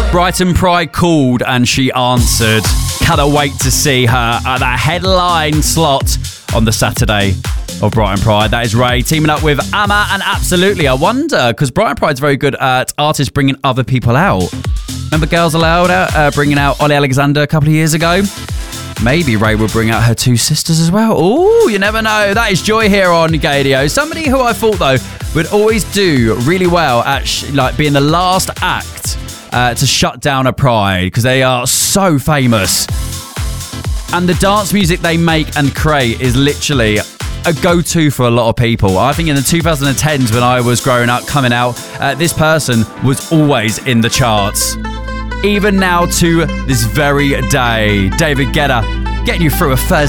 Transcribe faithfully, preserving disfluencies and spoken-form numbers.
Brighton Pride called and she answered. Cannot wait to see her at that headline slot on the Saturday of Brighton Pride. That is Ray teaming up with Amma, and absolutely, I wonder, because Brighton Pride's very good at artists bringing other people out. Remember Girls Aloud uh, bringing out Ollie Alexander a couple of years ago? Maybe Ray will bring out her two sisters as well. Oh, you never know. That is Joy here on Gadio. Somebody who I thought, though, would always do really well at sh- like being the last act uh, to shut down a Pride, because they are so famous. And the dance music they make and create is literally a go-to for a lot of people. I think in the twenty tens when I was growing up, coming out, uh, this person was always in the charts. Even now to this very day, David Guetta getting you through a Thursday